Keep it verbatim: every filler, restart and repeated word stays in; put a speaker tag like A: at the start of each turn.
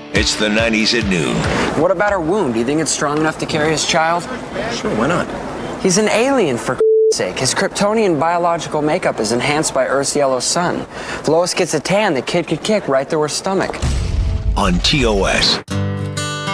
A: It's the nineties at noon.
B: What about her womb? Do you think it's strong enough to carry his child?
C: Sure, why not?
B: He's an alien, for sake. His Kryptonian biological makeup is enhanced by Earth's yellow sun. If Lois gets a tan, the kid could kick right through her stomach.
A: On T O S.